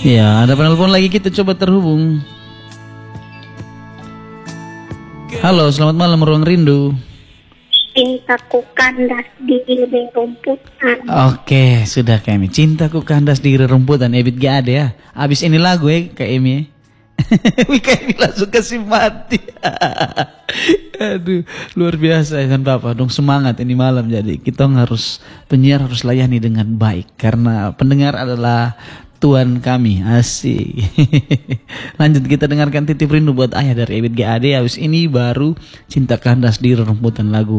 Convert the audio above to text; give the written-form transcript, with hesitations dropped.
Ya, ada penelpon lagi, kita coba terhubung. Halo, selamat malam Ruang Rindu. Cintaku kandas di rumputan. Oke, sudah Kak Emi. Cintaku kandas di rumputan. Ebit gak ada ya. Abis ini lagu ya Kak Emi. Kak Emi langsung kasih mati. Aduh, luar biasa ya kan Bapak. Dong semangat ini malam, jadi kita penyiar harus layani dengan baik karena pendengar adalah Tuhan kami. Asik. Lanjut kita dengarkan Titip Rindu buat Ayah dari Ebit GAD. Habis ini baru Cinta Kandas di Rumputan, lagu